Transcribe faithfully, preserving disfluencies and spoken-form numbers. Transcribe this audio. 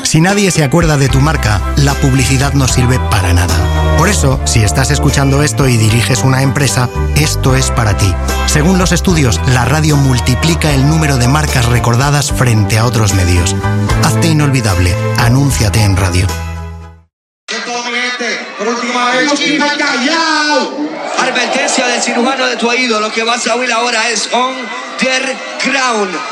Si nadie se acuerda de tu marca, la publicidad no sirve para nada. Por eso, si estás escuchando esto y diriges una empresa, esto es para ti. Según los estudios, la radio multiplica el número de marcas recordadas frente a otros medios. Hazte inolvidable. Anúnciate en radio. Por última vez, advertencia del cirujano de tu oído. Lo que vas a oír ahora es Underground.